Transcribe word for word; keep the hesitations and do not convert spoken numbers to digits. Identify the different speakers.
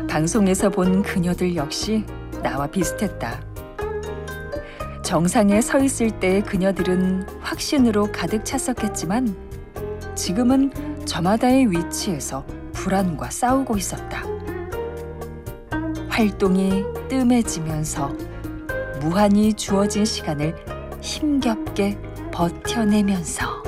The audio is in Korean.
Speaker 1: 방송에서 본 그녀들 역시 나와 비슷했다. 정상에 서 있을 때의 그녀들은 확신으로 가득 찼었겠지만 지금은 저마다의 위치에서 불안과 싸우고 있었다. 활동이 뜸해지면서 무한히 주어진 시간을 힘겹게 버텨내면서